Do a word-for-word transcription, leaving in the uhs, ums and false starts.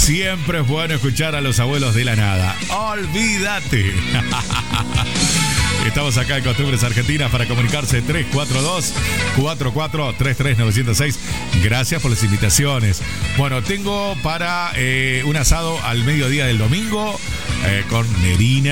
Siempre es bueno escuchar a los abuelos de la nada. Olvídate. Estamos acá en Costumbres Argentinas para comunicarse tres cuatro dos, cuatro cuatro tres tres, nueve cero seis. Gracias por las invitaciones. Bueno, tengo para eh, un asado al mediodía del domingo eh, con Nerina.